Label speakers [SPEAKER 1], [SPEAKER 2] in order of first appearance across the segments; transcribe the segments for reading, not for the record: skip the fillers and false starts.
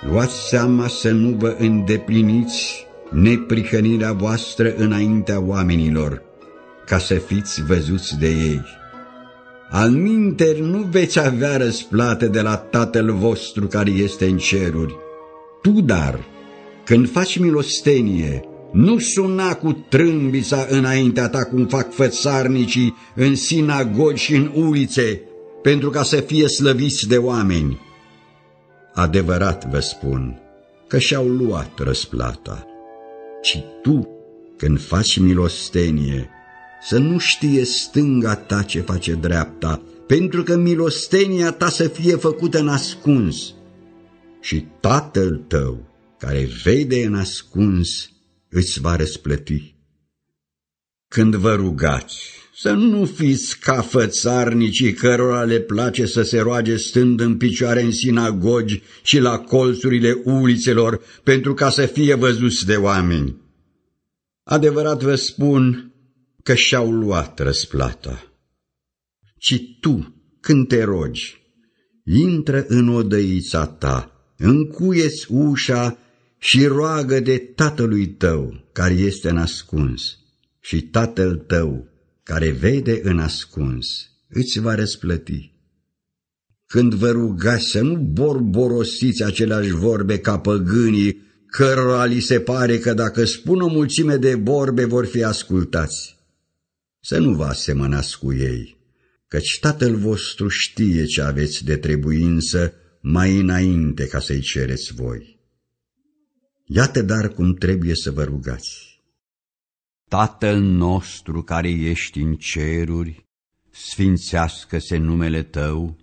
[SPEAKER 1] luați seama să nu vă îndepliniți neprihănirea voastră înaintea oamenilor, ca să fiți văzuți de ei. Alminteri nu veți avea răsplată de la Tatăl vostru care este în ceruri. Tu, dar, când faci milostenie, nu suna cu trâmbița înaintea ta cum fac fățarnicii în sinagogi și în ulițe, pentru ca să fie slăviți de oameni. Adevărat vă spun că și-au luat răsplata. Ci tu, când faci milostenie, să nu știe stânga ta ce face dreapta, pentru că milostenia ta să fie făcută în ascuns. Și Tatăl tău, care vede în ascuns, îți va răsplăti. Când vă rugați, să nu fiți ca fățarnicii cărora le place să se roage stând în picioare în sinagogi și la colțurile ulițelor, pentru ca să fie văzuți de oameni. Adevărat vă spun că și-au luat răsplata. Ci tu, când te rogi, intră în odăița ta, încuie-ți ușa și roagă de Tatălui tău, care este în ascuns, și Tatăl tău, care vede în ascuns, îți va răsplăti. Când vă rugați să nu borborosiți aceleași vorbe ca păgânii, cărora li se pare că dacă spun o mulțime de vorbe vor fi ascultați. Să nu vă asemănați cu ei, căci Tatăl vostru știe ce aveți de trebuință mai înainte ca să-i cereți voi. Iată dar cum trebuie să vă rugați. Tatăl nostru care ești în ceruri, sfințească-se numele Tău,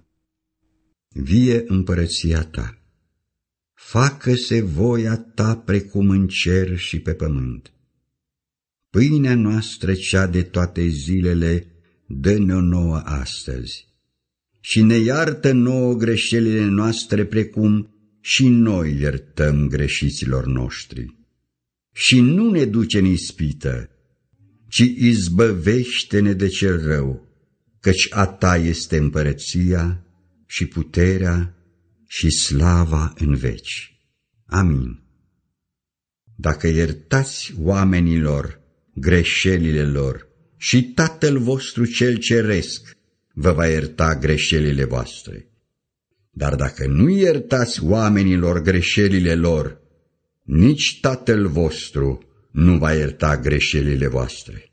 [SPEAKER 1] vie împărăția Ta, facă-se voia Ta precum în cer și pe pământ. Pâinea noastră cea de toate zilele, dă-ne-o nouă astăzi și ne iartă nouă greșelile noastre precum și noi iertăm greșiților noștri. Și nu ne duce în ispită, ci izbăvește-ne de cel rău, căci a Ta este împărăția și puterea și slava în veci. Amin. Dacă iertați oamenilor greșelile lor, și Tatăl vostru cel ceresc vă va ierta greșelile voastre. Dar dacă nu iertați oamenilor greșelile lor, nici Tatăl vostru nu va ierta greșelile voastre.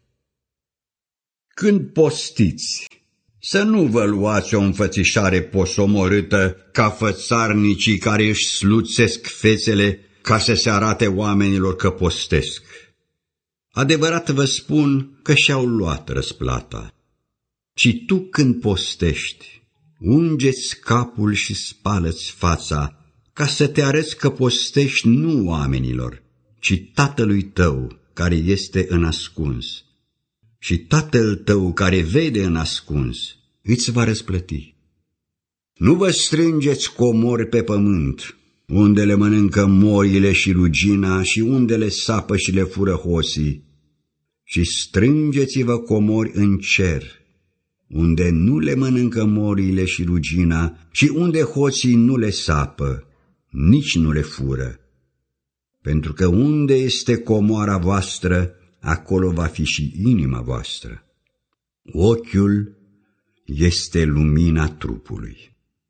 [SPEAKER 1] Când postiți, să nu vă luați o înfățișare posomorâtă ca fățarnicii care își sluțesc fețele ca să se arate oamenilor că postesc. Adevărat vă spun că și-au luat răsplata. Ci tu când postești, unge-ți capul și spală-ți fața, ca să te arăți că postești nu oamenilor, ci Tatălui tău care este în ascuns. Și Tatăl tău care vede în ascuns îți va răsplăti. Nu vă strângeți comori pe pământ, unde le mănâncă moile și rugina și unde le sapă și le fură hoții, ci strângeți-vă comori în cer, unde nu le mănâncă morile și rugina și unde hoții nu le sapă, nici nu le fură. Pentru că unde este comoara voastră, acolo va fi și inima voastră. Ochiul este lumina trupului.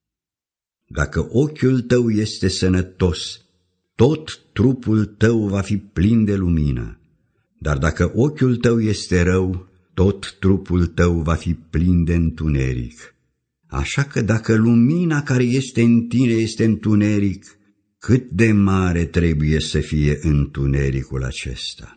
[SPEAKER 1] Dacă ochiul tău este sănătos, tot trupul tău va fi plin de lumină, dar dacă ochiul tău este rău, tot trupul tău va fi plin de întuneric. Așa că dacă lumina care este în tine este întuneric, cât de mare trebuie să fie întunericul acesta?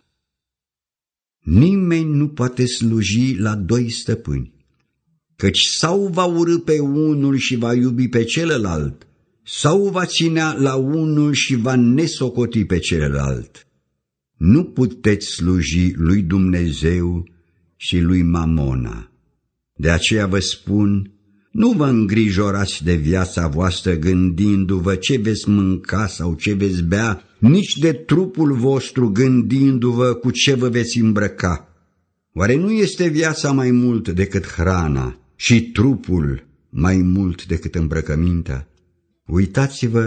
[SPEAKER 1] Nimeni nu poate sluji la doi stăpâni, căci sau va urî pe unul și va iubi pe celălalt, sau va ținea la unul și va nesocoti pe celălalt. Nu puteți sluji lui Dumnezeu și lui Mamona. De aceea vă spun, nu vă îngrijorați de viața voastră gândindu-vă ce veți mânca sau ce veți bea, nici de trupul vostru gândindu-vă cu ce vă veți îmbrăca. Oare nu este viața mai mult decât hrana și trupul mai mult decât îmbrăcămintea? Uitați-vă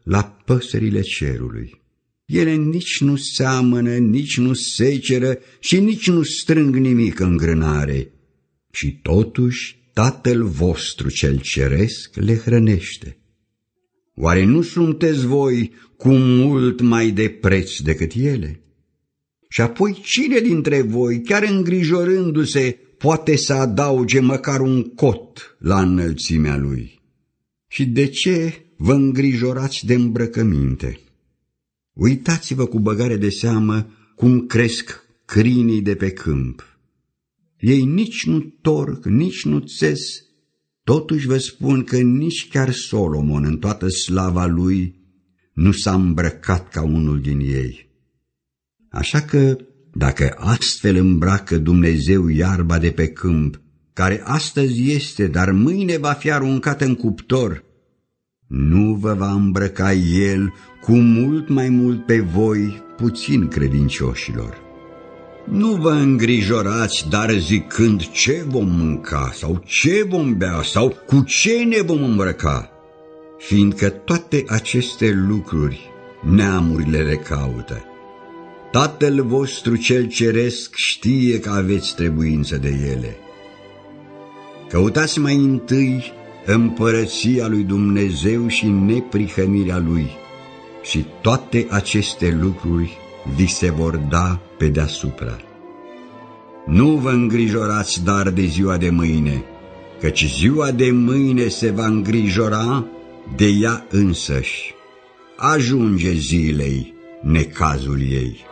[SPEAKER 1] la păsările cerului. Ele nici nu seamănă, nici nu seceră și nici nu strâng nimic în grânare. Și totuși Tatăl vostru cel ceresc le hrănește. Oare nu sunteți voi cu mult mai de preț decât ele? Și apoi cine dintre voi, chiar îngrijorându-se, poate să adauge măcar un cot la înălțimea lui? Și de ce vă îngrijorați de îmbrăcăminte? Uitați-vă cu băgare de seamă cum cresc crinii de pe câmp. Ei nici nu torc, nici nu țes, totuși vă spun că nici chiar Solomon, în toată slava lui, nu s-a îmbrăcat ca unul din ei. Așa că, dacă astfel îmbracă Dumnezeu iarba de pe câmp, care astăzi este, dar mâine va fi aruncată în cuptor, nu vă va îmbrăca El cu mult mai mult pe voi, puțin credincioșilor. Nu vă îngrijorați, dar zicând ce vom mânca sau ce vom bea sau cu ce ne vom îmbrăca, fiindcă toate aceste lucruri neamurile le caută. Tatăl vostru cel ceresc știe că aveți trebuință de ele. Căutați mai întâi împărăția lui Dumnezeu și neprihănirea Lui, și toate aceste lucruri vi se vor da pe deasupra. Nu vă îngrijorați dar de ziua de mâine, căci ziua de mâine se va îngrijora de ea însăși. Ajunge zilei necazul ei.